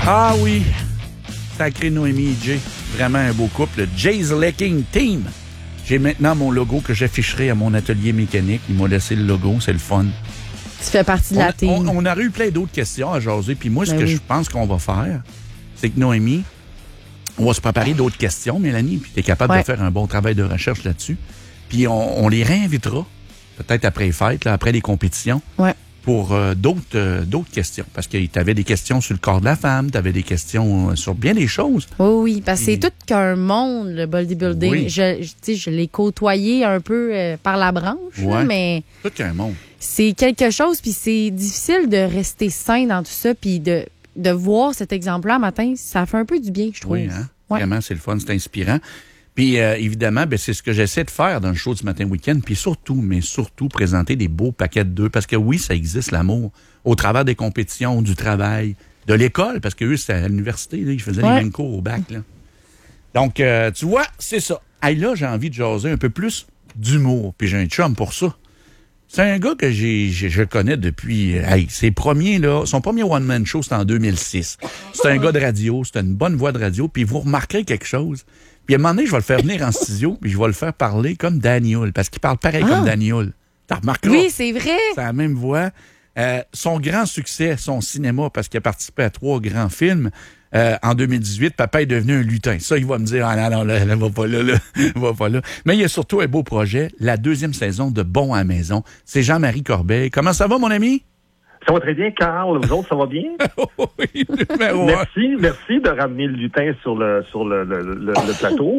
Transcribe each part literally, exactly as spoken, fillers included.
Ah oui, sacré Noémie et Jay. Vraiment un beau couple. Le Jay's Lecking Team. J'ai maintenant mon logo que j'afficherai à mon atelier mécanique. Ils m'ont laissé le logo, c'est le fun. Tu fais partie de la on, team. On, on a eu plein d'autres questions à jaser. Puis moi, ce ben que oui. je pense qu'on va faire, c'est que Noémie, on va se préparer d'autres questions, Mélanie, puis tu es capable ouais. de faire un bon travail de recherche là-dessus. Puis on, on les réinvitera, peut-être après les fêtes, là, après les compétitions, ouais. pour euh, d'autres, euh, d'autres questions. Parce que tu avais des questions sur le corps de la femme, tu avais des questions euh, sur bien des choses. Oui, oui, parce que c'est tout qu'un monde, le bodybuilding. Oui. Je, je, je l'ai côtoyé un peu euh, par la branche, ouais. là, mais... Tout qu'un monde. C'est quelque chose, puis c'est difficile de rester sain dans tout ça, puis de, de voir cet exemple-là matin, ça fait un peu du bien, je trouve. Oui, hein? Ouais. Vraiment, c'est le fun, c'est inspirant. Puis, euh, évidemment, ben, c'est ce que j'essaie de faire dans le show du matin week-end. Puis surtout, mais surtout, présenter des beaux paquets de deux. Parce que oui, ça existe, l'amour. Au travers des compétitions, du travail, de l'école. Parce que eux, c'était à l'université. Là, ils faisaient ouais. les mêmes cours au bac. Là. Donc, euh, tu vois, c'est ça. Hey, là, j'ai envie de jaser un peu plus d'humour. Puis j'ai un chum pour ça. C'est un gars que j'ai, j'ai, je connais depuis... Hey, ses premiers, là, son premier one-man show, c'était en deux mille six. C'est un gars de radio. C'était une bonne voix de radio. Puis vous remarquerez quelque chose... Puis à un moment donné, je vais le faire venir en studio, puis je vais le faire parler comme Danny Hull, parce qu'il parle pareil ah. comme Danny Hull. T'as remarqué? Oui, c'est vrai. C'est la même voix. Euh, son grand succès, son cinéma, parce qu'il a participé à trois grands films, euh, en deux mille dix-huit, Papa est devenu un lutin. Ça, il va me dire, ah non, non, là, là, va pas là, là, va pas là. Mais il y a surtout un beau projet, la deuxième saison de Bon à la maison. C'est Jean-Marie Corbeil. Comment ça va, mon ami? Ça va très bien, Carl. Vous autres, ça va bien? Oui, numéro merci, un. merci de ramener le lutin sur le sur le, le, le, le plateau.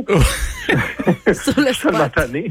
Sur le tellement tanné.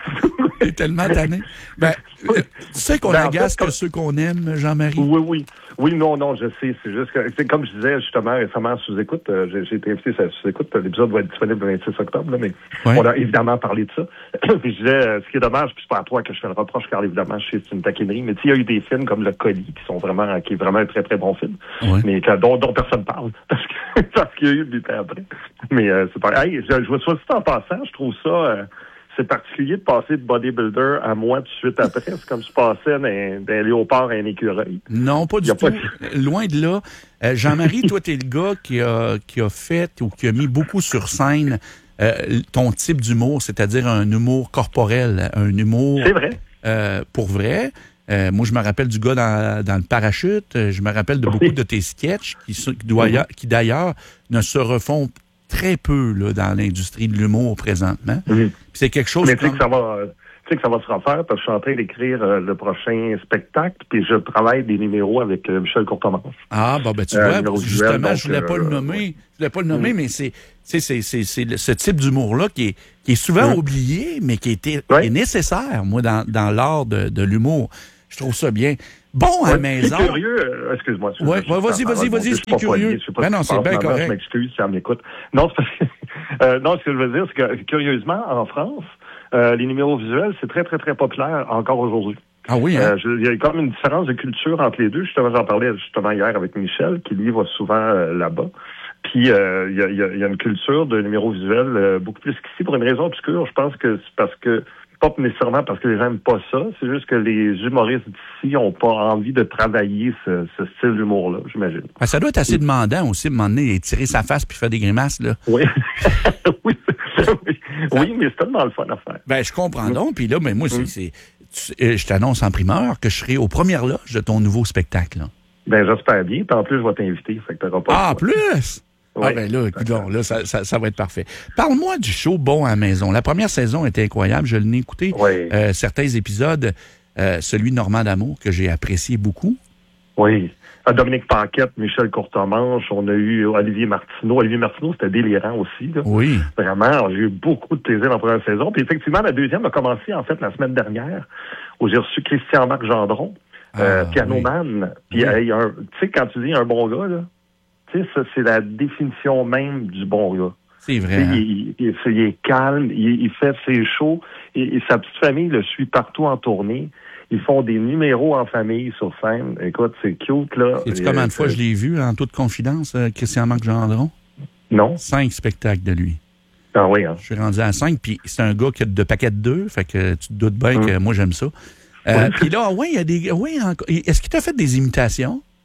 T'es tellement tanné. Ben, tu sais qu'on ben, agace en fait, que comme... ceux qu'on aime, Jean-Marie? Oui, oui. Oui, non, non, je sais. C'est juste que, c'est comme je disais justement récemment sous-écoute, euh, j'ai, j'ai été invité à sous-écoute. L'épisode va être disponible le vingt-six octobre, là, mais ouais. on a évidemment parlé de ça. Puis je disais, euh, ce qui est dommage, puis c'est pas à toi que je fais le reproche, car évidemment, je sais c'est une taquinerie, mais tu sais, il y a eu des films comme Le Colis, qui sont vraiment, qui est vraiment un très, très bon film, ouais. mais dont, dont personne parle, parce, que, parce qu'il y a eu du temps après. Mais euh, c'est pas... Hey, je, je vois ça en passant, je trouve ça... Euh, c'est particulier de passer de bodybuilder à moi tout de suite après. C'est comme si je passais d'un, d'un léopard à un écureuil. Non, pas du tout. Pas de... Loin de là. Euh, Jean-Marie, toi, t'es le gars qui a, qui a fait ou qui a mis beaucoup sur scène euh, ton type d'humour, c'est-à-dire un humour corporel, un humour... C'est vrai. Euh, pour vrai. Euh, moi, je me rappelle du gars dans, dans le parachute. Je me rappelle de beaucoup oui. de tes sketchs qui, qui, doit, mm-hmm. qui, d'ailleurs, ne se refont très peu là, dans l'industrie de l'humour présentement. Mmh. C'est quelque chose... Mais tu sais que ça va... Tu sais que ça va se refaire parce que je suis en train d'écrire euh, le prochain spectacle, puis je travaille des numéros avec euh, Michel Courtemanche. Ah, bon, ben tu euh, vois, justement, donc, je voulais pas euh, le nommer, ouais. je voulais pas le nommer, mmh. mais c'est, c'est, c'est, c'est, c'est ce type d'humour-là qui est, qui est souvent mmh. oublié, mais qui était, ouais. est nécessaire, moi, dans, dans l'art de, de l'humour. Je trouve ça bien. Bon, à la ouais, maison... C'est curieux, euh, excuse-moi. Oui, ouais, vas-y, vas-y, vas-y, c'est curieux. Ben non, c'est bien correct. Je m'excuse si elle m'écoute. Non, c'est parce que, euh, non, ce que je veux dire, c'est que, curieusement, en France, euh, les numéros visuels, c'est très, très, très populaire encore aujourd'hui. Ah oui, hein? Euh, il y a comme une différence de culture entre les deux. Justement, j'en parlais justement hier avec Michel, qui lui va souvent euh, là-bas. Puis, euh, il y, a, il y a une culture de numéros visuels euh, beaucoup plus qu'ici, pour une raison obscure. Je pense que c'est parce que pas nécessairement parce que les gens n'aiment pas ça, c'est juste que les humoristes d'ici n'ont pas envie de travailler ce, ce style d'humour-là, j'imagine. Ben, ça doit être assez demandant aussi, à un moment donné, tirer sa face puis faire des grimaces, là. Oui, oui, oui. oui, mais c'est tellement le fun à faire. Ben, je comprends donc, puis là, ben, moi, c'est, c'est, tu, je t'annonce en primeur que je serai aux premières loges de ton nouveau spectacle, là. Ben, j'espère bien, puis en plus, je vais t'inviter, fait que t'auras pas... Ah, plus? Oui. Ah ben là, écoute, là, ça, ça, ça va être parfait. Parle-moi du show Bon à la maison. La première saison était incroyable. Je l'ai écouté. Oui. Euh, certains épisodes, euh, celui de Normand d'Amour, que j'ai apprécié beaucoup. Oui. Dominique Paquette, Michel Courtemanche, on a eu Olivier Martineau. Olivier Martineau, c'était délirant aussi. Là. Oui. Vraiment, j'ai eu beaucoup de plaisir dans la première saison. Puis effectivement, la deuxième a commencé, en fait, la semaine dernière, où j'ai reçu Christian-Marc Gendron, ah, euh, pianoman. Puis, oui. hey, tu sais, quand tu dis un bon gars, là, tu sais, ça, c'est la définition même du bon gars. C'est vrai. Hein? Il, il, il, il est calme, il, il fait ses shows, et, et sa petite famille le suit partout en tournée. Ils font des numéros en famille sur scène. Écoute, c'est cute, là. Sais-tu combien de fois je l'ai vu, en toute confidence, euh, Christian-Marc Gendron? Non. Cinq spectacles de lui. Ah oui, hein? Je suis rendu à cinq, puis c'est un gars qui a de paquets de deux, fait que tu te doutes bien hum. que moi, j'aime ça. Euh, puis là, oui, il y a des... Oui, en... est-ce qu'il t'a fait des imitations?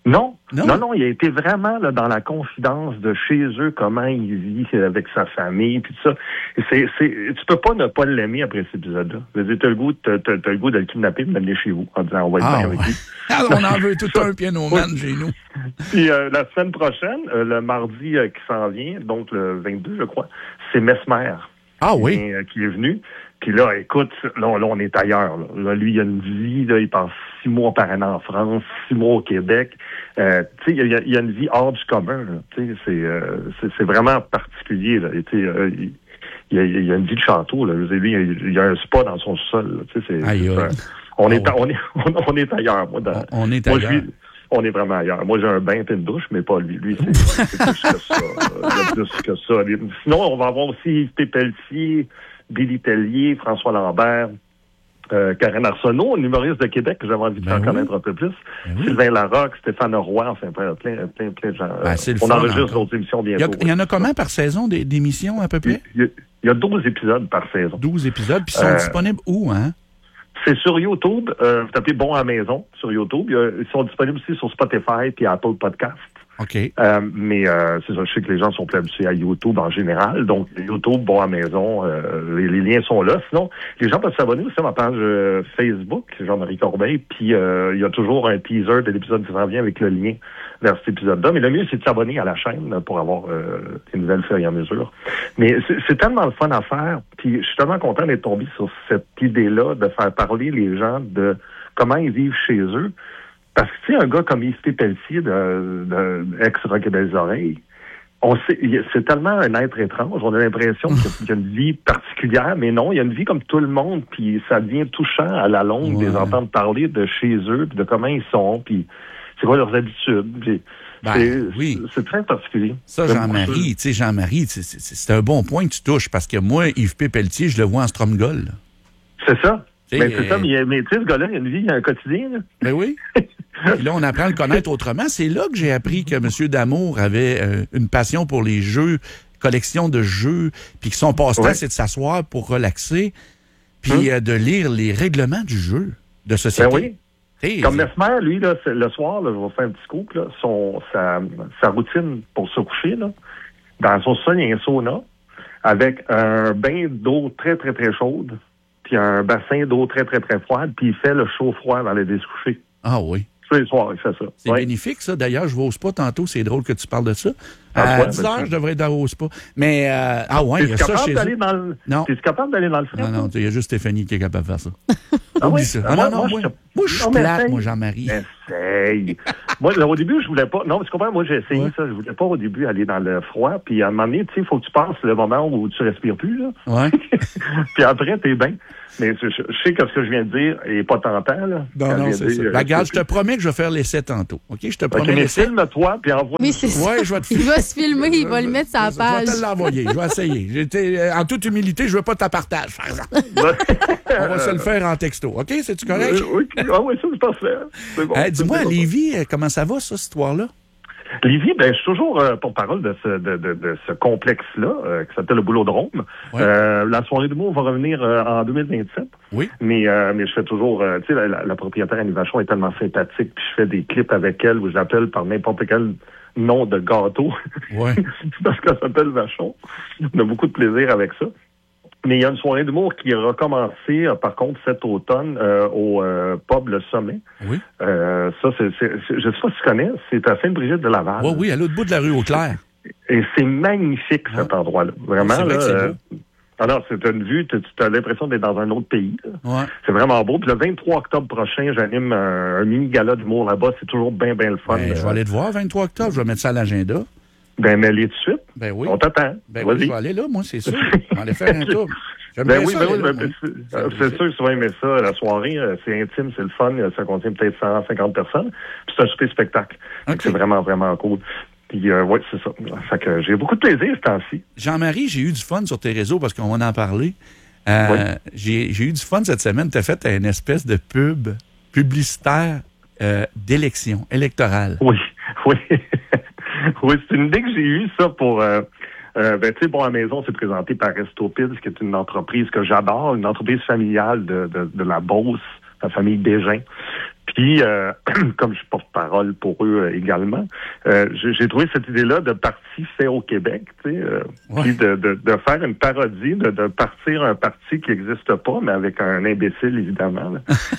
Non, non, non, non, il a été vraiment là, dans la confidence de chez eux, comment il vit avec sa famille, puis tout ça. C'est, c'est, tu peux pas ne pas l'aimer après cet épisode-là. Je veux dire, t'as le goût, t'as, t'as, t'as le goût de le kidnapper et de l'amener chez vous, en disant, on va être ah, bien ouais. avec lui. On en veut tout un piano-man chez nous. Puis euh, la semaine prochaine, euh, le mardi euh, qui s'en vient, donc le vingt-deux, je crois, c'est Mesmer. Ah oui? Qui, euh, qui est venu. Puis là, écoute, là, là, on est ailleurs. Là. Là, lui, il a une vie, là, il passe six mois par an en France, six mois au Québec. Euh, tu sais, il y a, il y a une vie hors du commun. Tu sais, c'est, euh, c'est, c'est vraiment particulier. Là. Tu sais, euh, il, il, y a, il y a une vie de château. Là. Lui, il y a un spa dans son sol. Tu sais, c'est, aïe, aïe. c'est, on, oh, est, on est, on, on est ailleurs. Moi, dans, on, on est moi, ailleurs. Je, on est vraiment ailleurs. Moi, j'ai un bain et une douche, mais pas lui. Lui, c'est, c'est plus que ça. Il y a plus que ça. Sinon, on va avoir aussi Yves Pépeltier, Billy Tellier, François Lambert, euh, Karen Arsenault, un humoriste de Québec que j'avais envie de ben faire oui. connaître un peu plus. Ben oui. Sylvain Larocque, Stéphane Roy, enfin plein, plein, plein, plein de gens. Ben, c'est le on fun, enregistre d'autres émissions bientôt. Il y, a, il y en a combien par saison d'émissions à peu près? Il y a, il y a douze épisodes par saison. douze épisodes, puis ils sont euh, disponibles où, hein? C'est sur YouTube. Euh, vous tapez Bon à la maison sur YouTube. Ils sont disponibles aussi sur Spotify puis Apple Podcast. OK. Euh, mais euh, c'est ça, je sais que les gens sont plus habitués à YouTube en général. Donc, YouTube, Bon à la maison, euh, les, les liens sont là. Sinon, les gens peuvent s'abonner aussi à ma page euh, Facebook, Jean-Marie Corbeil. Puis, euh, il y a toujours un teaser de l'épisode qui s'en vient avec le lien vers cet épisode-là. Mais le mieux, c'est de s'abonner à la chaîne pour avoir euh, des nouvelles fur et à mesure. Mais c'est, c'est tellement le fun à faire. Puis, je suis tellement content d'être tombé sur cette idée-là de faire parler les gens de comment ils vivent chez eux. Parce que, tu sais, un gars comme Yves Pépeltier, de, de ex-Rock et Belles Oreilles, on sait, c'est tellement un être étrange. On a l'impression qu'il y a une vie particulière, mais non, il y a une vie comme tout le monde, puis ça devient touchant à la longue ouais. de les entendre parler de chez eux, puis de comment ils sont, puis c'est quoi leurs habitudes. Puis ben, c'est, oui. c'est très particulier. Ça, Jean-Marie, tu sais, Jean-Marie, c'est, c'est, c'est un bon point que tu touches, parce que moi, Yves Pépeltier, je le vois en Stromgol. C'est ça. Mais c'est euh... ça, mais, mais tu sais, ce gars-là, il a une vie, il a un quotidien. Là. Ben oui. Puis là, on apprend à le connaître autrement. C'est là que j'ai appris que M. Damour avait euh, une passion pour les jeux, collection de jeux, puis que son passe-temps, ouais. c'est de s'asseoir pour relaxer, puis hum. euh, de lire les règlements du jeu de société. Ben oui. Hey, Comme Mesmer, lui, là, le soir, là, je vais faire un petit coup, là, son, sa, sa routine pour se coucher, là, dans son sol, il y a un sauna avec un bain d'eau très, très, très chaude, puis un bassin d'eau très, très, très froide, puis il fait le chaud-froid dans les découchés. Ah oui. Tous les soirs, il fait ça. C'est ouais. bénéfique, ça. D'ailleurs, je vais au spa tantôt. C'est drôle que tu parles de ça. À ah, dix heures, je devrais être au spa. Mais, euh, ah ouais, il y a ça chez eux. Dans le... Non. T'es capable d'aller dans le frais? Non, non, il y a juste Stéphanie qui est capable de faire ça. Ah oui? Ça. Ah, moi, non, non, moi, moi, moi je suis plate, moi, Jean-Marie. Essaye. Moi, au début, je voulais pas. Non, tu comprends, moi, j'ai essayé ouais. ça. Je voulais pas, au début, aller dans le froid. Puis, à un moment donné, tu sais, il faut que tu passes le moment où tu respires plus, là. Ouais. Puis après, t'es bien. Mais je, je sais que ce que je viens de dire n'est pas tentant, là. Non, non, c'est ça. Euh, regarde, je te promets que je vais faire l'essai tantôt. OK? Je te promets okay, l'essai. Filme-toi, puis envoie. Oui, c'est ça. Ouais, je vais te il va se filmer, il va le mettre sur la page. Je vais te l'envoyer. Je vais essayer. J'étais, en toute humilité, je veux pas ta partage, par exemple. On va se le faire en texto. OK? C'est-tu correct? Euh, oui, ah, oui, ça, c'est parfait. C'est bon. Hey, dis-moi, à Lévis, comment ça va, ça, cette histoire-là? Lévis, ben, je suis toujours euh, porte-parole de ce, de, de, de ce complexe-là, euh, qui s'appelle le Boulodrome. Ouais. Euh, la soirée d'humour va revenir euh, en deux mille vingt-sept. Oui. Mais, euh, mais je fais toujours, euh, tu sais, la, la, la propriétaire Annie Vachon est tellement sympathique, puis je fais des clips avec elle où j'appelle par n'importe quel nom de gâteau. Ouais. Parce qu'elle s'appelle Vachon. On a beaucoup de plaisir avec ça. Mais il y a une soirée d'humour qui a recommencé, euh, par contre, cet automne, euh, au euh, pub Le Sommet. Oui. Euh, ça, c'est, c'est, c'est, je sais pas si tu connais, c'est à Sainte-Brigitte de Laval. Oui, oui, à l'autre bout de la rue Auclair. Et c'est magnifique, ouais. cet endroit-là. Vraiment, c'est vrai là. Que c'est euh, beau. Alors, c'est une vue, tu as l'impression d'être dans un autre pays. Ouais. C'est vraiment beau. Puis le vingt-trois octobre prochain, j'anime un, un mini-gala d'humour là-bas. C'est toujours bien, bien le fun. Ben, je vais aller te voir, vingt-trois octobre. Je vais mettre ça à l'agenda. Ben, mets-les tout de suite. Ben oui. On t'attend. Ben oui, je vais aller là, moi, c'est sûr. On va aller faire un tour. J'aime ben bien oui, ça, ben oui, là, ben, c'est, c'est sûr que tu vas aimer ça. La soirée, c'est intime, c'est le fun. Ça contient peut-être cent cinquante personnes. Puis c'est un super spectacle. Okay. C'est vraiment, vraiment cool. Puis, euh, oui, c'est ça. Fait que j'ai beaucoup de plaisir ce temps-ci. Jean-Marie, j'ai eu du fun sur tes réseaux parce qu'on va en parler. Euh, oui. j'ai, j'ai eu du fun cette semaine. Tu as fait une espèce de pub publicitaire euh, d'élection électorale. Oui, oui. Oui, c'est une idée que j'ai eue, ça, pour... Euh, euh, ben, tu sais, bon, à la maison, c'est présenté par Restopids, qui est une entreprise que j'adore, une entreprise familiale de, de, de la Beauce, la famille Bégin. Puis, euh, comme je suis porte-parole pour eux euh, également, euh, j'ai, j'ai trouvé cette idée-là de parti fait au Québec, tu sais, euh, ouais. puis de, de, de faire une parodie, de, de partir un parti qui n'existe pas, mais avec un imbécile, évidemment.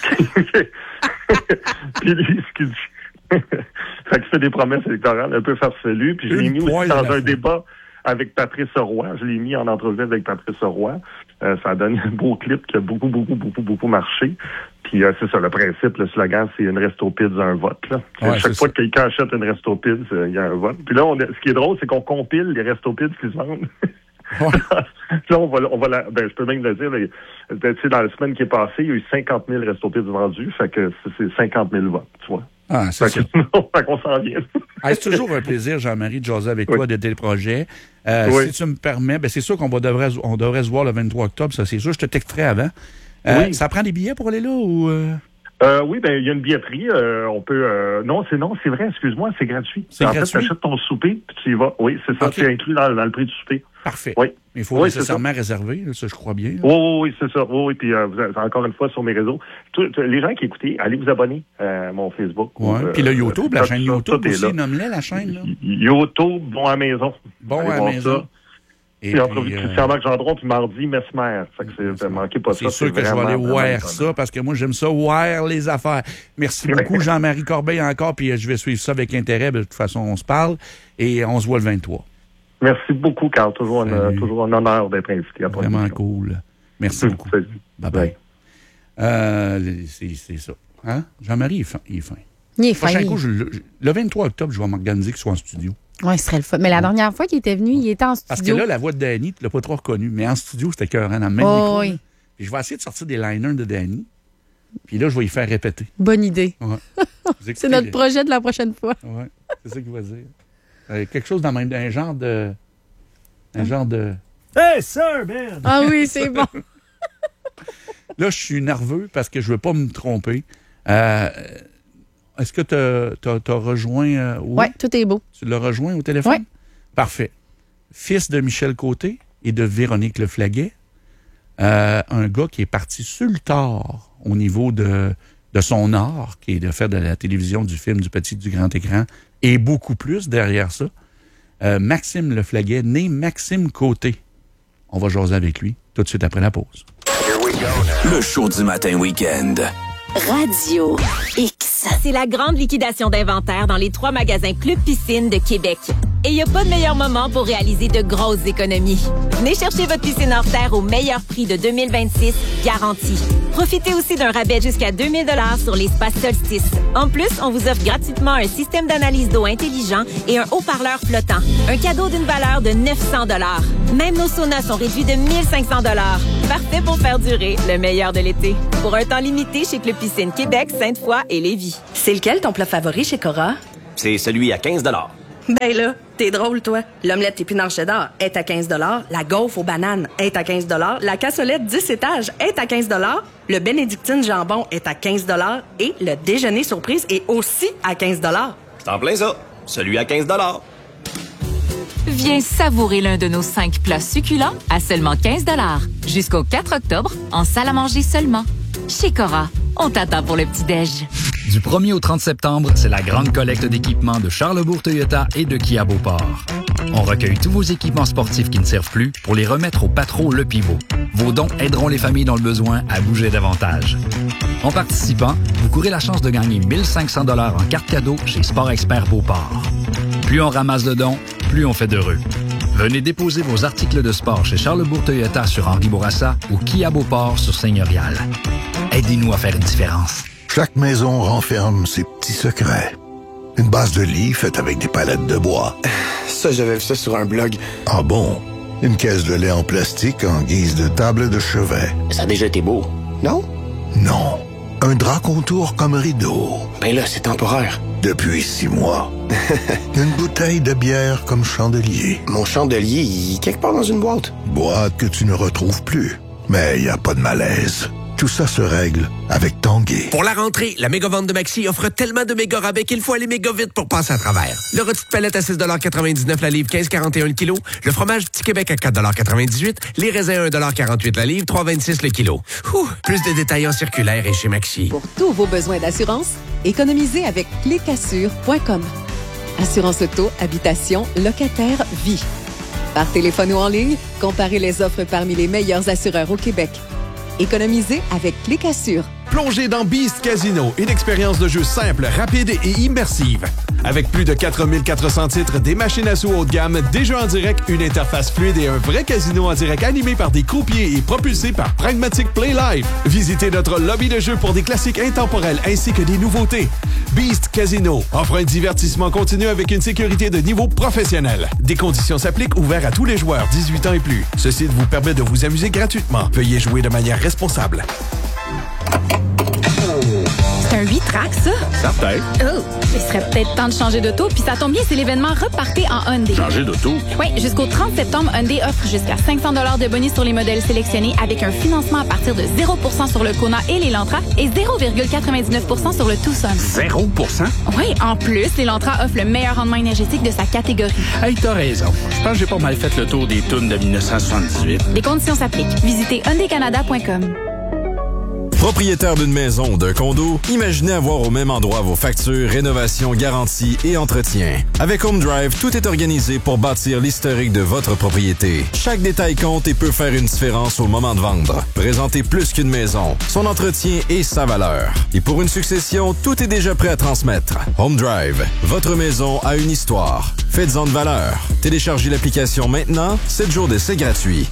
Puis lui, ce qu'il dit... fait qu'il fait des promesses électorales un peu farfelues, puis je l'ai mis aussi dans un débat avec Patrice Roy. Je l'ai mis en entrevue avec Patrice Roy. Euh, ça a donné un beau clip qui a beaucoup, beaucoup, beaucoup, beaucoup marché. Puis euh, c'est ça, le principe, le slogan, c'est une Resto-Pizza, un vote. Là. Ouais, chaque fois ça. que quelqu'un achète une Resto-Pizza, il euh, y a un vote. Puis là, on, ce qui est drôle, c'est qu'on compile les Resto-Pizza qui se vendent. Ouais. Là, on va, on va la, ben, je peux même le dire, là, tu sais, dans la semaine qui est passée, il y a eu cinquante mille Resto-Pizza vendus, fait que c'est, c'est cinquante mille votes, tu vois. Ah, c'est fait ça. Que, non, fait qu'on s'en vient. Ah, c'est toujours un plaisir, Jean-Marie, de jaser avec oui. toi de tes projets. Euh, oui. Si tu me permets, ben c'est sûr qu'on va devrait, on devrait se voir le vingt-trois octobre, ça c'est sûr. Je te texterai avant. Euh, oui. Ça prend des billets pour aller là ou... Euh... Euh, oui, ben il y a une billetterie. Euh, on peut. Euh, non, c'est non, c'est vrai. Excuse-moi, c'est gratuit. C'est en gratuit? fait, tu achètes ton souper, puis tu y vas. Oui, c'est ça. Okay. C'est inclus dans, dans le prix du souper. Parfait. Oui. Il faut oui, nécessairement réserver, là, ça je crois bien. Oui, oui, oui, c'est ça. Oui, oui. Puis euh, vous avez, encore une fois sur mes réseaux, tout, tout, les gens qui écoutez, allez vous abonner euh, à mon Facebook. Oui. Euh, puis le YouTube, euh, la chaîne YouTube aussi, nomme-la la chaîne là. YouTube, bon à la maison. Bon allez à la maison. Ça. Et puis, entrevue de Christian Marc Gendron, puis mardi, Mesmer. Fait que c'est, c'est manqué pas c'est ça. Sûr c'est sûr que je vais aller voir ça, parce que moi, j'aime ça, voir les affaires. Merci beaucoup, Jean-Marie Corbeil, encore, puis je vais suivre ça avec intérêt. De toute façon, on se parle, et on se voit le vingt-trois. Merci beaucoup, Carl. Toujours, un, toujours un honneur d'être invité à ton Vraiment émission. Cool. Merci beaucoup. Bye-bye. Euh, c'est, c'est ça. Hein? Jean-Marie, il est fin. Il est fin. Il est fin. Prochain coup, je, le, le vingt-trois octobre, je vais m'organiser qu'il soit en studio. Oui, ce serait le fun. Mais la dernière fois qu'il était venu, il était en studio. Parce que là, la voix de Danny, tu ne l'as pas trop reconnue. Mais en studio, c'était écœurant dans le même oh, micro. Oui. Puis je vais essayer de sortir des liners de Danny. Puis là, je vais y faire répéter. Bonne idée. Ouais. C'est notre les... projet de la prochaine fois. Oui, c'est ça qu'il va dire. Euh, quelque chose dans même un genre de... Un hein? genre de... Hey, sir, man! Ah oui, c'est bon. Là, je suis nerveux parce que je ne veux pas me tromper. Euh... Est-ce que tu as rejoint... Euh, oui, tout est beau. Tu l'as rejoint au téléphone? Oui. Parfait. Fils de Michel Côté et de Véronique Leflaguet, euh, un gars qui est parti sur le tard au niveau de, de son art, qui est de faire de la télévision, du film, du petit, du grand écran, et beaucoup plus derrière ça. Euh, Maxime Leflaguet, né Maxime Côté. On va jaser avec lui tout de suite après la pause. Le show du matin week-end. Radio X. C'est la grande liquidation d'inventaire dans les trois magasins Club Piscine de Québec. Et il n'y a pas de meilleur moment pour réaliser de grosses économies. Venez chercher votre piscine hors terre au meilleur prix de deux mille vingt-six, garanti. Profitez aussi d'un rabais jusqu'à deux mille dollars sur l'espace Solstice. En plus, on vous offre gratuitement un système d'analyse d'eau intelligent et un haut-parleur flottant. Un cadeau d'une valeur de neuf cents dollars. Même nos saunas sont réduits de mille cinq cents dollars. Parfait pour faire durer le meilleur de l'été. Pour un temps limité chez Club Piscine Québec, Sainte-Foy et Lévis. C'est lequel ton plat favori chez Cora? C'est celui à quinze dollars. Ben là, t'es drôle, toi. L'omelette épinard cheddar est à quinze dollars. La gaufre aux bananes est à quinze dollars. La cassolette dix étages est à quinze dollars. Le bénédictine jambon est à quinze dollars. Et le déjeuner surprise est aussi à quinze dollars. C'est en plein ça. Celui à quinze dollars. Viens savourer l'un de nos cinq plats succulents à seulement quinze dollars. Jusqu'au quatre octobre, en salle à manger seulement. Chez Cora, on t'attend pour le petit-déj. Du premier au trente septembre, c'est la grande collecte d'équipements de Charlesbourg Toyota et de Kia Beauport. On recueille tous vos équipements sportifs qui ne servent plus pour les remettre au Patro Le Pivot. Vos dons aideront les familles dans le besoin à bouger davantage. En participant, vous courez la chance de gagner mille cinq cents dollars en carte cadeau chez Sport Expert Beauport. Plus on ramasse de dons, plus on fait d'heureux. Venez déposer vos articles de sport chez Charlesbourg Toyota sur Henri Bourassa ou Kia Beauport sur Seigneurial. Aidez-nous à faire une différence. Chaque maison renferme ses petits secrets. Une base de lit faite avec des palettes de bois. Ça, j'avais vu ça sur un blog. Ah bon? Une caisse de lait en plastique en guise de table de chevet. Ça a déjà été beau, non? Non. Un drap contour comme rideau. Ben là, c'est temporaire. Depuis six mois. Une bouteille de bière comme chandelier. Mon chandelier, il est quelque part dans une boîte. Boîte que tu ne retrouves plus. Mais il n'y a pas de malaise. tout ça se règle avec Tanguay. Pour la rentrée, la méga vente de Maxi offre tellement de méga rabais qu'il faut aller méga vite pour passer à travers. Le rôti de palette à six quatre-vingt-dix-neuf la livre, quinze quarante et un le kilo. Le fromage Petit Québec à quatre quatre-vingt-dix-huit. Les raisins un quarante-huit la livre, trois vingt-six le kilo. Ouh, plus de détails en circulaire et chez Maxi. Pour tous vos besoins d'assurance, économisez avec clicassure point com. Assurance auto, habitation, locataire, vie. Par téléphone ou en ligne, comparez les offres parmi les meilleurs assureurs au Québec. Économisez avec Clicassure. Plongez dans Beast Casino, une expérience de jeu simple, rapide et immersive. Avec plus de quatre mille quatre cents titres, des machines à sous haut de gamme, des jeux en direct, une interface fluide et un vrai casino en direct animé par des croupiers et propulsé par Pragmatic Play Live. Visitez notre lobby de jeu pour des classiques intemporels ainsi que des nouveautés. Beast Casino offre un divertissement continu avec une sécurité de niveau professionnel. Des conditions s'appliquent, ouverts à tous les joueurs dix-huit ans et plus. Ce site vous permet de vous amuser gratuitement. Veuillez jouer de manière responsable. C'est un huit tracks, ça? Certain. Oh, il serait peut-être temps de changer d'auto, puis ça tombe bien, c'est l'événement Repartez en Hyundai. Changer d'auto? Oui, jusqu'au trente septembre, Hyundai offre jusqu'à cinq cents dollars de bonus sur les modèles sélectionnés avec un financement à partir de zéro pour cent sur le Kona et l'Elantra et zéro virgule quatre-vingt-dix-neuf pour cent sur le Tucson. zéro pour cent? Oui, en plus, l'Elantra offre le meilleur rendement énergétique de sa catégorie. Hey, t'as raison. Je pense que j'ai pas mal fait le tour des tunes de dix-neuf cent soixante-dix-huit. Les conditions s'appliquent. Visitez hyundai canada point com. Propriétaire d'une maison ou d'un condo, imaginez avoir au même endroit vos factures, rénovations, garanties et entretien. Avec Home Drive, tout est organisé pour bâtir l'historique de votre propriété. Chaque détail compte et peut faire une différence au moment de vendre. Présentez plus qu'une maison, son entretien et sa valeur. Et pour une succession, tout est déjà prêt à transmettre. Home Drive, votre maison a une histoire. Faites-en de valeur. Téléchargez l'application maintenant, sept jours d'essai gratuit.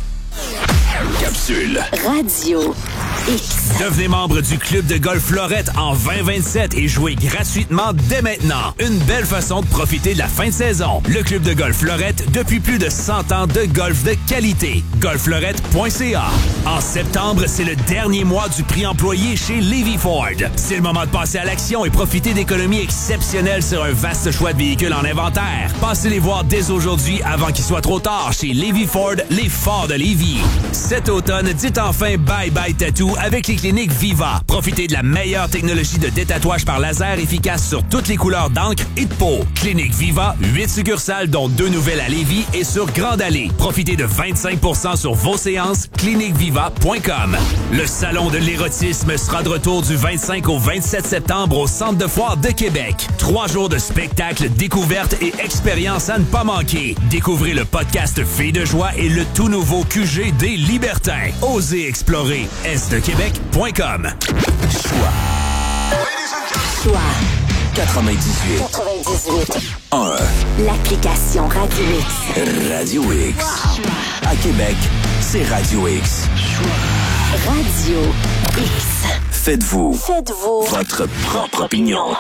Capsule. Radio X. Devenez membre du club de golf Florette en vingt vingt-sept et jouez gratuitement dès maintenant. Une belle façon de profiter de la fin de saison. Le club de golf Florette, depuis plus de cent ans de golf de qualité. golf florette point c a. En septembre, c'est le dernier mois du prix employé chez Levy Ford. C'est le moment de passer à l'action et profiter d'économies exceptionnelles sur un vaste choix de véhicules en inventaire. Passez les voir dès aujourd'hui avant qu'il soit trop tard chez Levy Ford, les Fords de Lévis. Cet automne, dites enfin bye-bye tattoo avec les cliniques Viva. Profitez de la meilleure technologie de détatouage par laser efficace sur toutes les couleurs d'encre et de peau. Clinique Viva, huit succursales dont deux nouvelles à Lévis et sur Grande Allée. Profitez de vingt-cinq pour cent sur vos séances. clinique viva point com. Le salon de l'érotisme sera de retour du vingt-cinq au vingt-sept septembre au Centre de foire de Québec. Trois jours de spectacles, découvertes et expériences à ne pas manquer. Découvrez le podcast Filles de joie et le tout nouveau Q G des Libertins. Osez explorer est de québec point com. Choix. Choix. quatre-vingt-dix-huit. quatre-vingt-dix-huit. un. L'application Radio X. Radio X. À Québec, c'est Radio X. Radio X. Faites-vous. Faites-vous. Votre propre opinion.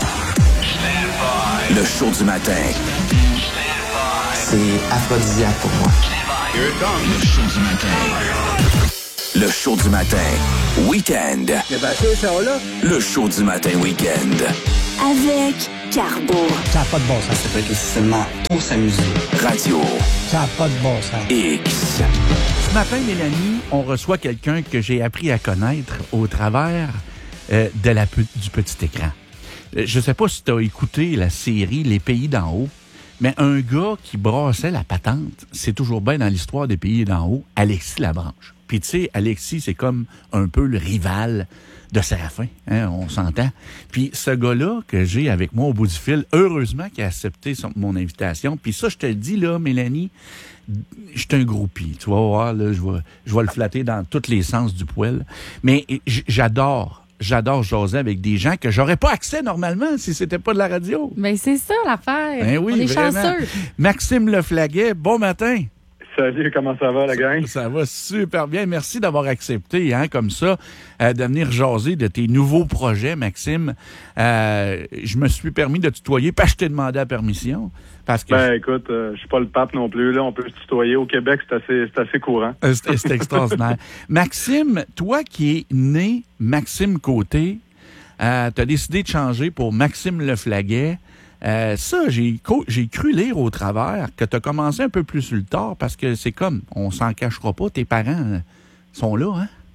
Le show du matin. C'est aphrodisiaque pour moi. Le show du matin. Le show du matin. Week-end. Le show du matin week-end. Avec Carbo. Ça n'a pas de bon sens. Ça peut être aussi seulement pour s'amuser. Radio. Ça n'a pas de bon sens. X. Ce matin, Mélanie, on reçoit quelqu'un que j'ai appris à connaître au travers euh, de la, du petit écran. Je sais pas si tu as écouté la série Les Pays d'en haut, mais un gars qui brassait la patente, c'est toujours bien dans l'histoire des Pays d'en haut, Alexis Labranche. Puis tu sais, Alexis, c'est comme un peu le rival de Séraphin, hein, on s'entend. Puis ce gars-là que j'ai avec moi au bout du fil, heureusement qu'il a accepté son, mon invitation. Puis ça, je te le dis là, Mélanie, je suis un groupie. Tu vas voir, là, je vais, je vais le flatter dans tous les sens du poil. Mais j'adore. J'adore jaser avec des gens que j'aurais pas accès normalement si c'était pas de la radio. Mais c'est ça l'affaire. Ben oui, on est vraiment. chanceux. Maxime Leflaguet, bon matin. Salut, comment ça va, la gang? Ça va super bien. Merci d'avoir accepté, hein, comme ça, euh, de venir jaser de tes nouveaux projets, Maxime. Euh, je me suis permis de tutoyer, parce que je t'ai demandé la permission. Parce que ben, je... écoute, euh, je suis pas le pape non plus, là. On peut se tutoyer. Au Québec, c'est assez, c'est assez courant. Euh, c'est, c'est extraordinaire. Maxime, toi qui es né Maxime Côté, euh, tu as décidé de changer pour Maxime Leflaguet. Euh, ça, j'ai, co- j'ai cru lire au travers que tu as commencé un peu plus sur le tard parce que c'est comme, on s'en cachera pas, tes parents euh, sont là, hein?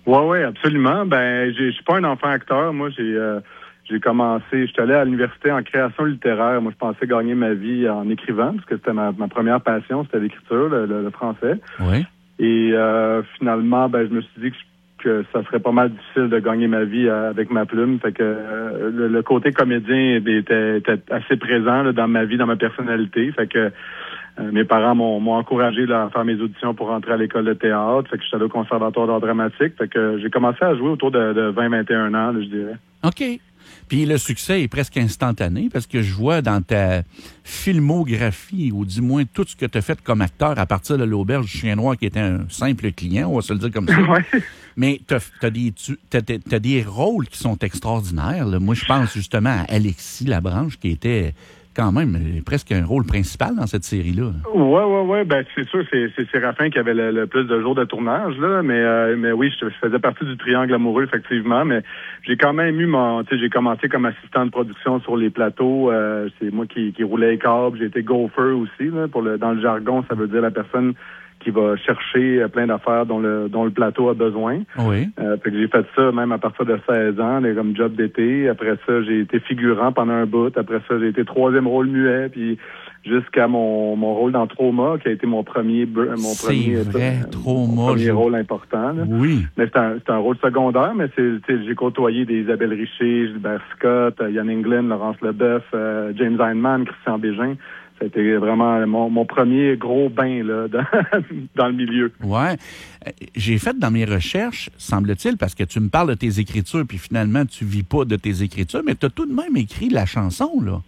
Oui, oui, absolument. Ben, je suis pas un enfant acteur. Moi, j'ai euh, j'ai commencé, je suis allé à l'université en création littéraire. Moi, je pensais gagner ma vie en écrivant, parce que c'était ma, ma première passion, c'était l'écriture, le, le, le français. Oui. Et euh, finalement, ben, je me suis dit que, que ça serait pas mal difficile de gagner ma vie euh, avec ma plume. Fait que euh, le, le côté comédien était, était assez présent là, dans ma vie, dans ma personnalité. Fait que Euh, mes parents m'ont, m'ont encouragé là, à faire mes auditions pour rentrer à l'école de théâtre. Fait que je suis allé au conservatoire d'art dramatique. Fait que j'ai commencé à jouer autour de, de vingt à vingt et un ans, là, je dirais. OK. Puis le succès est presque instantané parce que je vois dans ta filmographie, ou du moins tout ce que tu as fait comme acteur à partir de l'Auberge du Chien Noir, qui était un simple client, on va se le dire comme ça. Ouais. Mais tu as des, t'as, t'as des rôles qui sont extraordinaires. Là. Moi, je pense justement à Alexis Labranche, qui était quand même presque un rôle principal dans cette série-là. Ouais, ouais, ouais. Ben, c'est sûr, c'est, c'est Séraphin qui avait le, le plus de jours de tournage, là. Mais, euh, mais oui, je, je faisais partie du triangle amoureux, effectivement. Mais j'ai quand même eu mon, tu sais, j'ai commencé comme assistant de production sur les plateaux. Euh, c'est moi qui, qui roulais les câbles. J'ai été gopher aussi, là. Pour le, dans le jargon, ça veut dire la personne qui va chercher plein d'affaires dont le dont le plateau a besoin. Oui. Euh, fait que j'ai fait ça même à partir de seize ans, là, comme job d'été. Après ça, j'ai été figurant pendant un bout. Après ça, j'ai été troisième rôle muet, puis jusqu'à mon mon rôle dans Trauma, qui a été mon premier mon c'est premier, vrai, euh, Trauma, mon premier je... rôle important. Là. Oui. Mais c'est un c'est un rôle secondaire, mais c'est j'ai côtoyé des Isabelle Richer, Gilbert Scott, Yann Englund, Laurence Leboeuf, euh, James Heinemann, Christian Bégin. C'était vraiment mon, mon premier gros bain là, dans, dans le milieu. Ouais. J'ai fait dans mes recherches, semble-t-il, parce que tu me parles de tes écritures, puis finalement, tu vis pas de tes écritures, mais tu as tout de même écrit la chanson, là.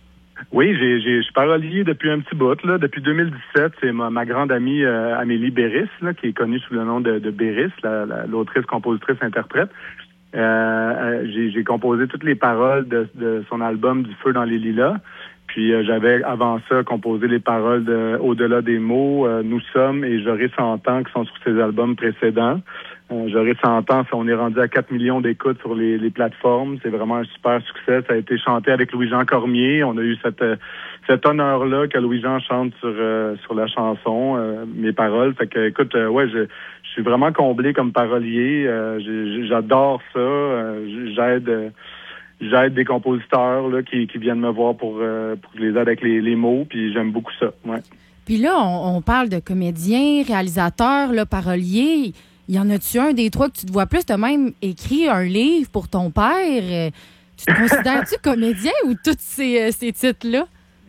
Oui, j'ai, j'ai, je suis parolier depuis un petit bout, là. Depuis deux mille dix-sept, c'est ma, ma grande amie euh, Amélie Béris, là, qui est connue sous le nom de, de Béris, la, la, l'autrice, compositrice, interprète. Euh, euh, j'ai, j'ai composé toutes les paroles de, de son album Du feu dans les lilas. Puis euh, j'avais avant ça composé les paroles de Au-delà des mots, euh, Nous sommes et J'aurai cent ans qui sont sur ses albums précédents. Euh, J'aurai cent ans, on est rendu à quatre millions d'écoutes sur les, les plateformes. C'est vraiment un super succès. Ça a été chanté avec Louis-Jean Cormier. On a eu cette, cet honneur-là que Louis-Jean chante sur euh, sur la chanson, euh, mes paroles. Fait que, écoute, euh, ouais, je, je suis vraiment comblé comme parolier. Euh, j'adore ça. Euh, j'aide... Euh, J'aide des compositeurs là, qui, qui viennent me voir pour, euh, pour que je les aide avec les, les mots, puis j'aime beaucoup ça. Ouais. Puis là, on, on parle de comédien, réalisateur, là, parolier. Y en a-tu un des trois que tu te vois plus? Tu as même écrit un livre pour ton père. Tu te considères-tu comédien ou tous ces, ces titres-là?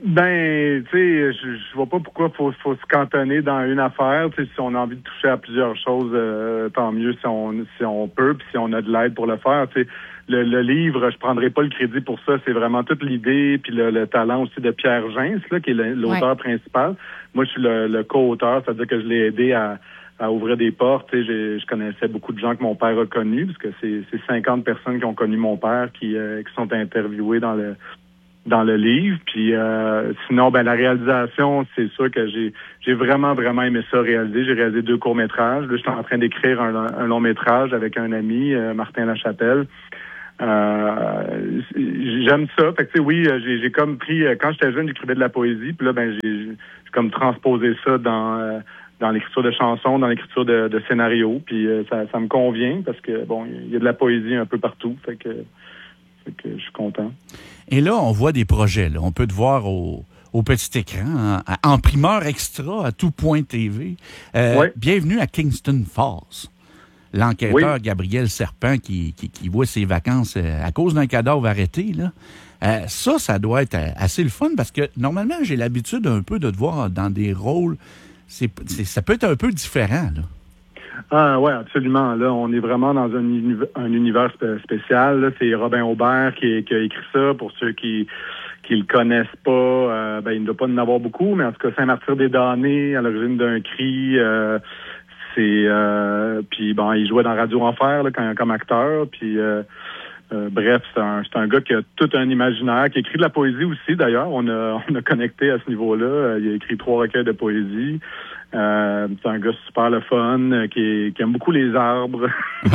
Ben, tu sais, je, je vois pas pourquoi faut, faut se cantonner dans une affaire. Tu sais, si on a envie de toucher à plusieurs choses, euh, tant mieux si on si on peut, puis si on a de l'aide pour le faire. Tu sais, le, le livre, je prendrai pas le crédit pour ça. C'est vraiment toute l'idée, puis le, le talent aussi de Pierre Gens, là, qui est l'auteur ouais. principal. Moi, je suis le, le co-auteur, c'est-à-dire que je l'ai aidé à, à ouvrir des portes. Tu sais, je connaissais beaucoup de gens que mon père a connus, parce que c'est, c'est cinquante personnes qui ont connu mon père, qui, euh, qui sont interviewées dans le dans le livre. Puis euh, sinon, ben la réalisation, c'est sûr que j'ai j'ai vraiment, vraiment aimé ça réaliser. J'ai réalisé deux courts-métrages. Là, je suis en train d'écrire un, un long-métrage avec un ami, euh, Martin Lachapelle. Euh, j'aime ça. Fait que tu sais, oui, j'ai, j'ai comme pris, quand j'étais jeune, j'écrivais de la poésie, puis là, ben j'ai, j'ai comme transposé ça dans euh, dans l'écriture de chansons, dans l'écriture de, de scénarios. Puis euh, ça, ça me convient parce que bon, il y a de la poésie un peu partout. Fait que que je suis content. Et là, on voit des projets. Là. On peut te voir au, au petit écran, en, en primeur extra à tout point T V. Euh, ouais. Bienvenue à Kingston Falls. L'enquêteur oui. Gabriel Serpent qui, qui, qui voit ses vacances à cause d'un cadavre arrêté. Là. Euh, ça, ça doit être assez le fun parce que normalement, j'ai l'habitude un peu de te voir dans des rôles. C'est, c'est, ça peut être un peu différent, là. Ah ouais, absolument. Là, on est vraiment dans un, uni- un univers spécial. Là. C'est Robin Aubert qui, qui a écrit ça. Pour ceux qui qui le connaissent pas, euh, ben il ne doit pas en avoir beaucoup, mais en tout cas, Saint-Martyr des damnés, à l'origine d'un cri. Euh, c'est euh, puis bon, il jouait dans Radio Enfer là, quand, comme acteur. Puis euh, euh, bref, c'est un c'est un gars qui a tout un imaginaire, qui écrit de la poésie aussi. D'ailleurs, on a on a connecté à ce niveau-là. Il a écrit trois recueils de poésie. Euh, c'est un gars super le fun, euh, qui, qui aime beaucoup les arbres.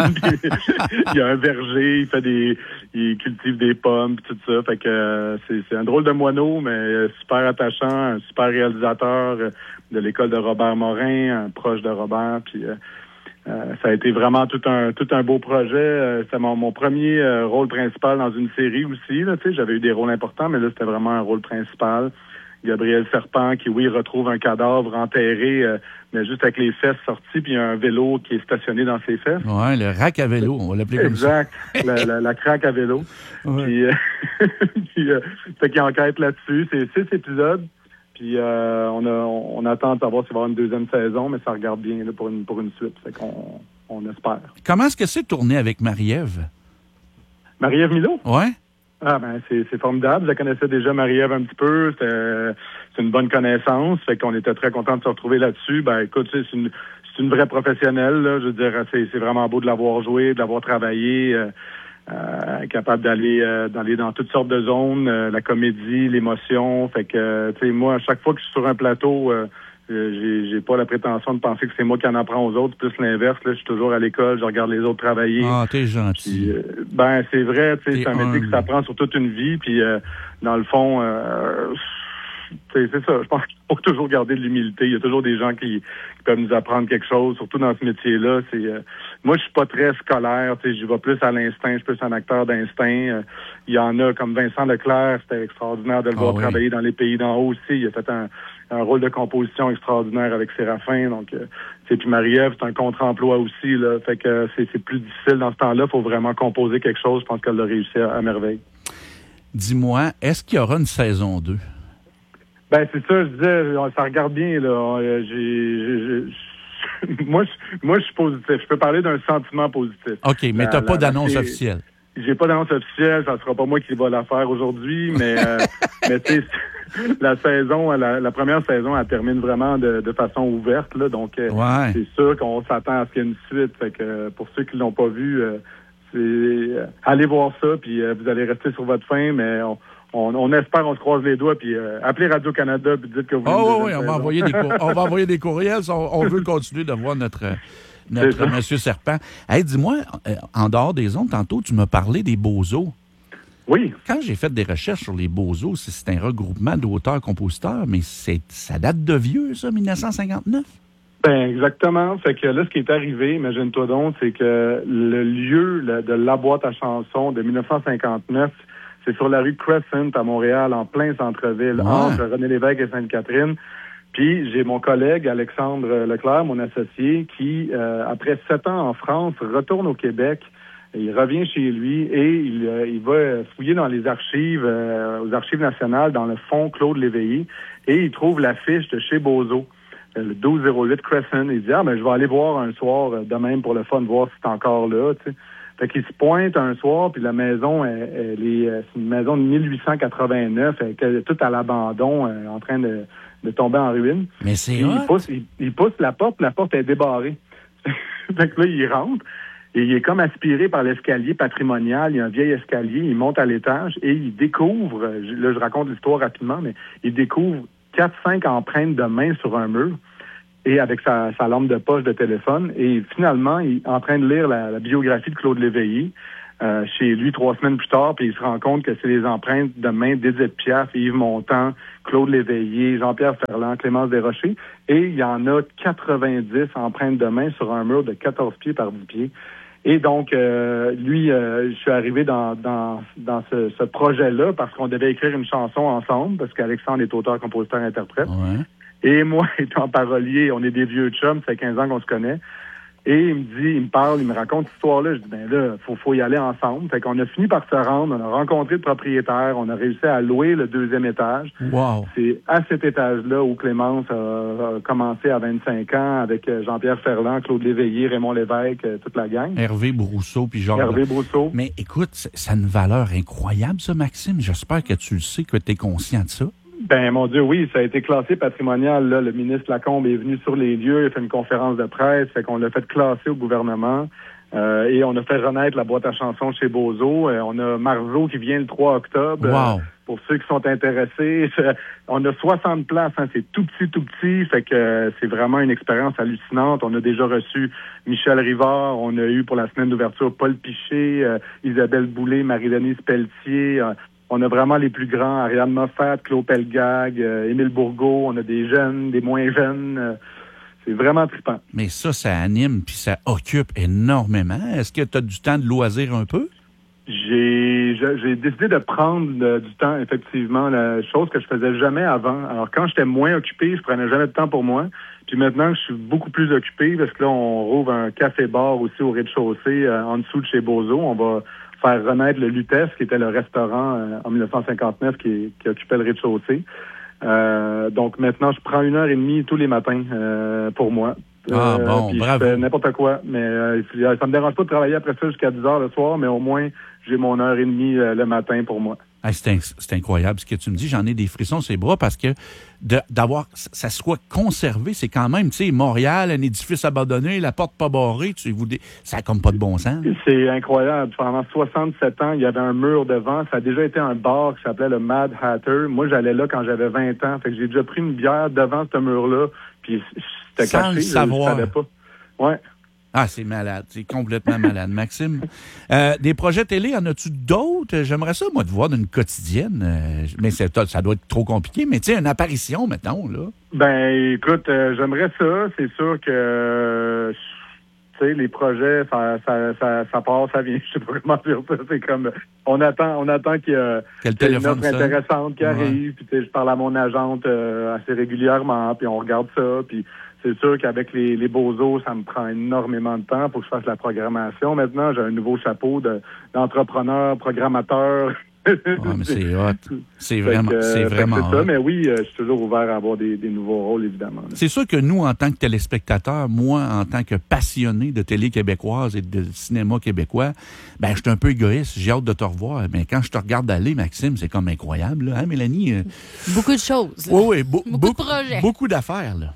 Il a un verger, il fait des, il cultive des pommes, pis tout ça. Fait que euh, c'est, c'est un drôle de moineau, mais super attachant, un super réalisateur euh, de l'école de Robert Morin, un proche de Robert. Puis euh, Euh, ça a été vraiment tout un tout un beau projet. Euh, c'était mon, mon premier euh, rôle principal dans une série aussi. Là, tu sais, j'avais eu des rôles importants, mais là, c'était vraiment un rôle principal. Gabriel Serpent, qui, oui, retrouve un cadavre enterré, euh, mais juste avec les fesses sorties, puis il y a un vélo qui est stationné dans ses fesses. Ouais, le rack à vélo, on va l'appeler comme ça. Exact, la, la, la craque à vélo. Ouais. Puis, euh, puis euh, fait qu'il enquête là-dessus. C'est six épisodes. Puis euh, on, a, on, on attend de savoir s'il va y avoir une deuxième saison, mais ça regarde bien là, pour une pour une suite. Fait qu'on on espère. Comment est-ce que c'est tourné avec Marie-Ève? Marie-Ève Milot? Ouais. Ah ben c'est, c'est formidable. Je la connaissais déjà Marie-Ève un petit peu. C'était, c'est une bonne connaissance. Fait qu'on était très contents de se retrouver là-dessus. Ben écoute, c'est une c'est une vraie professionnelle. Là. Je veux dire, c'est, c'est vraiment beau de l'avoir joué, de l'avoir travaillé. Euh, Euh, capable d'aller euh, d'aller dans toutes sortes de zones, euh, la comédie, l'émotion. Fait que, euh, tu sais, moi, à chaque fois que je suis sur un plateau, euh, j'ai, j'ai pas la prétention de penser que c'est moi qui en apprends aux autres, plus l'inverse. Là, je suis toujours à l'école, je regarde les autres travailler. Ah, t'es gentil. Puis, euh, ben, c'est vrai, tu sais, c'est un métier qui s'apprend sur toute une vie. Puis, euh, dans le fond, euh, c'est, c'est ça. Je pense qu'il faut toujours garder de l'humilité. Il y a toujours des gens qui, qui peuvent nous apprendre quelque chose, surtout dans ce métier-là. C'est euh, moi, je suis pas très scolaire. Tu sais, j'y vais plus à l'instinct. Je suis plus un acteur d'instinct. Euh, il y en a comme Vincent Leclerc. C'était extraordinaire de le voir oh, oui. travailler dans les pays d'en haut aussi. Il a fait un, un rôle de composition extraordinaire avec Séraphin. Donc, euh, c'est puis Marie-Ève, c'est un contre-emploi aussi. Là, fait que euh, c'est, c'est plus difficile dans ce temps-là. Il faut vraiment composer quelque chose. Je pense qu'elle l'a réussi à, à merveille. Dis-moi, est-ce qu'il y aura une saison deux? Ben c'est ça, je disais, ça regarde bien là. J'ai, j'ai, j'ai moi, je, moi, je suis positif. Je peux parler d'un sentiment positif. Ok, mais t'as la, pas la, d'annonce officielle. J'ai pas d'annonce officielle. Ça sera pas moi qui va la faire aujourd'hui, mais euh, mais tu sais, la saison, la, la première saison, elle termine vraiment de, de façon ouverte là. Donc ouais. c'est sûr qu'on s'attend à ce qu'il y ait une suite. Fait que pour ceux qui l'ont pas vu, euh, c'est euh, allez voir ça, puis euh, vous allez rester sur votre faim, mais on, On, on espère, on se croise les doigts, puis euh, appelez Radio-Canada, puis dites que vous... Oh oui, oui, on va, envoyer des cour- on va envoyer des courriels. On, on veut continuer de voir notre, notre Monsieur Serpent. Hey, dis-moi, euh, en dehors des ondes, tantôt, tu m'as parlé des Beaux-Os. Oui. Quand j'ai fait des recherches sur les Beaux-Os, c'est, c'est un regroupement d'auteurs-compositeurs, mais c'est, ça date de vieux, ça, dix-neuf cent cinquante-neuf? Ben exactement. Fait que là, ce qui est arrivé, imagine-toi donc, c'est que le lieu le, de la boîte à chansons de dix-neuf cent cinquante-neuf... c'est sur la rue Crescent à Montréal, en plein centre-ville, ouais. entre René Lévesque et Sainte-Catherine. Puis j'ai mon collègue Alexandre Leclerc, mon associé, qui, euh, après sept ans en France, retourne au Québec. Il revient chez lui et il, euh, il va fouiller dans les archives, euh, aux archives nationales, dans le fonds Claude Léveillé, et il trouve l'affiche de chez Beaux-Os, le douze zéro huit Crescent. Il dit « Ah, ben je vais aller voir un soir de même pour le fun, voir si c'est encore là. » tu sais. Fait qu'il se pointe un soir, puis la maison, elle, elle est, c'est une maison de dix-huit cent quatre-vingt-neuf, elle est toute à l'abandon, euh, en train de, de tomber en ruine. Mais c'est il pousse, il, il pousse la porte, la porte est débarrée. Fait que là, il rentre, et il est comme aspiré par l'escalier patrimonial. Il y a un vieil escalier, il monte à l'étage, et il découvre, là, je raconte l'histoire rapidement, mais il découvre quatre, cinq empreintes de main sur un mur. Et avec sa, sa lampe de poche de téléphone. Et finalement, il est en train de lire la, la biographie de Claude Léveillé euh, chez lui trois semaines plus tard, puis il se rend compte que c'est les empreintes de main d'Édith Piaf, Yves Montand, Claude Léveillé, Jean-Pierre Ferland, Clémence Desrochers. Et il y en a quatre-vingt-dix empreintes de main sur un mur de quatorze pieds par dix pieds. Et donc, euh, lui, euh, je suis arrivé dans dans dans ce, ce projet-là parce qu'on devait écrire une chanson ensemble, parce qu'Alexandre est auteur, compositeur, interprète. Ouais. Et moi, étant parolier, on est des vieux chums, ça fait quinze ans qu'on se connaît. Et il me dit, il me parle, il me raconte cette histoire-là. Je dis, ben là, faut, faut y aller ensemble. Fait qu'on a fini par se rendre, on a rencontré le propriétaire, on a réussi à louer le deuxième étage. Wow. C'est à cet étage-là où Clémence a, a commencé à vingt-cinq ans avec Jean-Pierre Ferland, Claude Léveillé, Raymond Lévesque, toute la gang. Hervé Brousseau, puis Jean... Hervé Brousseau. Mais écoute, ça a une valeur incroyable, ça, Maxime. J'espère que tu le sais, que tu es conscient de ça. Ben, mon Dieu, oui, ça a été classé patrimonial. Là. Le ministre Lacombe est venu sur les lieux, il a fait une conférence de presse, fait qu'on l'a fait classer au gouvernement. Euh, et on a fait renaître la boîte à chansons chez Beaux-Os. Euh, on a Marceau qui vient le trois octobre. Wow. Euh, pour ceux qui sont intéressés. On a soixante places, hein, c'est tout petit, tout petit. Fait que euh, c'est vraiment une expérience hallucinante. On a déjà reçu Michel Rivard. On a eu pour la semaine d'ouverture Paul Piché, euh, Isabelle Boulay, Marie-Denise Pelletier. Euh, On a vraiment les plus grands, Ariane Moffat, Claude Pelgag, euh, Émile Bourgault. On a des jeunes, des moins jeunes. Euh, c'est vraiment trippant. Mais ça, ça anime puis ça occupe énormément. Est-ce que tu as du temps de loisir un peu? J'ai, j'ai décidé de prendre euh, du temps, effectivement, la chose que je faisais jamais avant. Alors, quand j'étais moins occupé, je prenais jamais de temps pour moi. Puis maintenant, je suis beaucoup plus occupé parce que là, on rouvre un café-bar aussi au rez-de-chaussée, euh, en dessous de chez Bozo. On va faire renaître le Lutèce, qui était le restaurant euh, en dix-neuf cent cinquante-neuf qui, qui occupait le rez-de-chaussée. Euh, donc maintenant, je prends une heure et demie tous les matins euh, pour moi. Ah euh, bon, bravo. Je fais n'importe quoi, mais euh, ça me dérange pas de travailler après ça jusqu'à dix heures le soir, mais au moins, j'ai mon heure et demie euh, le matin pour moi. Hey, c'est, inc- c'est incroyable ce que tu me dis. J'en ai des frissons sur les bras parce que de, d'avoir ça soit conservé, c'est quand même, tu sais, Montréal, un édifice abandonné, la porte pas barrée, tu vous dé... ça a comme pas de bon sens. C'est incroyable. Pendant soixante-sept ans, il y avait un mur devant. Ça a déjà été un bar qui s'appelait le Mad Hatter. Moi, j'allais là quand j'avais vingt ans. Fait que j'ai déjà pris une bière devant ce mur-là, puis c'était sans caché. Le savoir. Je savais pas. Ouais. Ah, c'est malade. C'est complètement malade. Maxime, euh, des projets télé, en as-tu d'autres? J'aimerais ça, moi, de voir d'une quotidienne. Euh, mais c'est, ça doit être trop compliqué. Mais tu sais, une apparition, mettons, là. Ben, écoute, euh, j'aimerais ça. C'est sûr que, euh, tu sais, les projets, ça, ça, ça, ça part, ça vient. Je sais pas comment dire ça. C'est comme, on attend, on attend qu'il y a Quel qu'il y ait une téléphone offre sonne? intéressante qui arrive. Ouais. Puis, tu sais, je parle à mon agente euh, assez régulièrement, puis on regarde ça, puis c'est sûr qu'avec les, les Beaux-Os, ça me prend énormément de temps pour que je fasse la programmation. Maintenant, j'ai un nouveau chapeau de, d'entrepreneur, programmateur. Ah, mais c'est hot. C'est vraiment, que, c'est vraiment c'est ça, hot. mais oui, euh, je suis toujours ouvert à avoir des, des nouveaux rôles, évidemment. Là. C'est sûr que nous, en tant que téléspectateurs, moi, en tant que passionné de télé québécoise et de cinéma québécois, ben, je suis un peu égoïste. J'ai hâte de te revoir. Mais quand je te regarde aller, Maxime, c'est comme incroyable, là. Hein, Mélanie? Euh... Beaucoup de choses. Oui, oui. Bo- beaucoup, beaucoup de projets. Beaucoup d'affaires, là.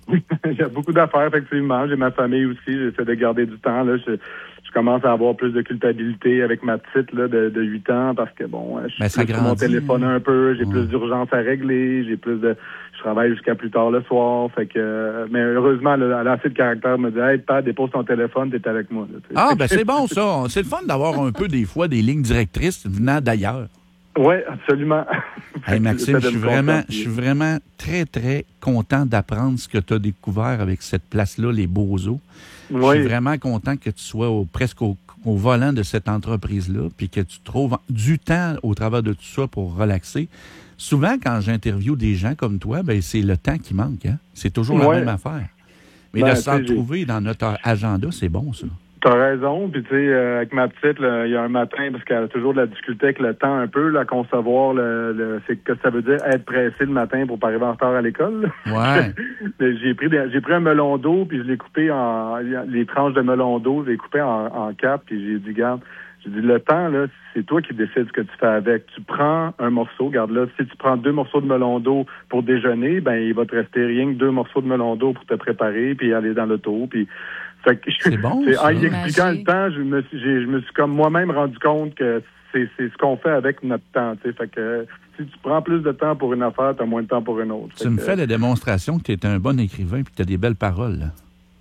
Il y a beaucoup d'affaires, effectivement. J'ai ma famille aussi. J'essaie de garder du temps. Là. Je, je commence à avoir plus de culpabilité avec ma petite là, de, de huit ans parce que, bon, je Ben, suis plus sur mon téléphone un peu. J'ai ouais. plus d'urgence à régler. J'ai plus de... Je travaille jusqu'à plus tard le soir. Fait que, mais heureusement, elle a assez de caractère me dit « Hey, Pat, dépose ton téléphone, t'es avec moi. » Ah, ben c'est bon, ça. C'est le fun d'avoir un peu, des fois, des lignes directrices venant d'ailleurs. Oui, absolument. Hey, Maxime, je suis vraiment, je suis vraiment très, très content d'apprendre ce que tu as découvert avec cette place-là, les Beaux-Os. Oui. Je suis vraiment content que tu sois au, presque au, au volant de cette entreprise-là, puis que tu trouves du temps au travers de tout ça pour relaxer. Souvent, quand j'interviewe des gens comme toi, ben c'est le temps qui manque. Hein? C'est toujours ouais. la même affaire. Mais ben, de s'en trouver dans notre agenda, c'est bon, ça. T'as raison, puis tu sais, euh, avec ma petite, il y a un matin, parce qu'elle a toujours de la difficulté avec le temps un peu, là, à concevoir le, le c'est que ça veut dire être pressé le matin pour pas arriver en retard à l'école. Ouais. Mais j'ai pris des, j'ai pris un melon d'eau, puis je l'ai coupé en les tranches de melon d'eau, je l'ai coupé en, en quatre, puis j'ai dit, garde, j'ai dit le temps, là, c'est toi qui décides ce que tu fais avec. Tu prends un morceau, regarde là, si tu prends deux morceaux de melon d'eau pour déjeuner, ben il va te rester rien que deux morceaux de melon d'eau pour te préparer, puis aller dans l'auto, puis fait que c'est bon, c'est, ça. En y expliquant le temps, je me suis, j'ai, je me suis comme moi-même rendu compte que c'est, c'est ce qu'on fait avec notre temps. T'sais. Fait que si tu prends plus de temps pour une affaire, tu as moins de temps pour une autre. Tu fait me que, fais la démonstration que tu es un bon écrivain et que tu as des belles paroles. Là.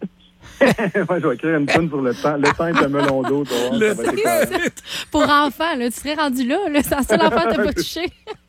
Moi, je vais écrire une tonne sur le temps. Le temps est un melon d'eau. Toi, le ça va être pour enfants, là, tu serais rendu là. là c'est la seule affaire que tu n'as pas touché.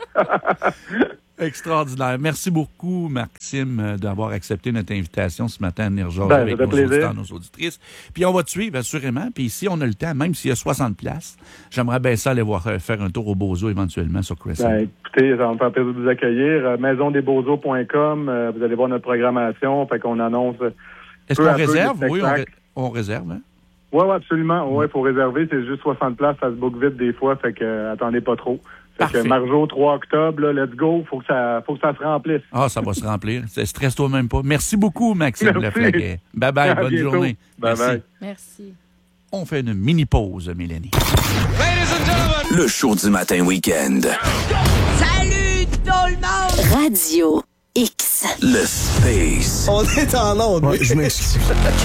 Extraordinaire. Merci beaucoup, Maxime, d'avoir accepté notre invitation ce matin à venir jaser ben, avec nos plaisir. auditeurs, nos auditrices. Puis on va te suivre, assurément. Puis ici, on a le temps, même s'il y a soixante places, j'aimerais bien ça aller voir faire un tour au Beaux-Os éventuellement sur Crescent. Ben, écoutez, ça va me faire plaisir de vous accueillir. Euh, maison des beaux os point com, euh, vous allez voir notre programmation. Fait qu'on annonce. Est-ce qu'on réserve? Oui, on, ré- on réserve. Hein? Oui, ouais, absolument. Oui, il faut réserver. C'est juste soixante places. Ça se book vite des fois. Fait que euh, attendez pas trop. Fait que Marjo, trois octobre, là, let's go. Faut que ça, faut que ça se remplisse. Ah, ça va se remplir. Stresse-toi même pas. Merci beaucoup, Maxime Leflaguet. Bye bye. Bonne bientôt. journée. Bye Merci. bye. Merci. On fait une mini pause, Mélanie. Le show du matin week-end. Salut tout le monde! Radio X. Le Space. On est en onde. Ouais, je m'excuse.